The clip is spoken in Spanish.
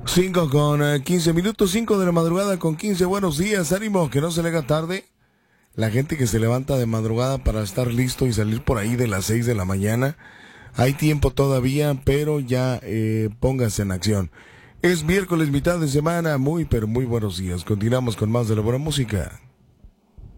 5 con 15 minutos, 5 de la madrugada con 15. Buenos días, ánimo, que no se le haga tarde. La gente que se levanta de madrugada para estar listo y salir por ahí de las 6 de la mañana. Hay tiempo todavía, pero ya póngase en acción. Es miércoles, mitad de semana. Muy, pero muy buenos días. Continuamos con más de la buena música.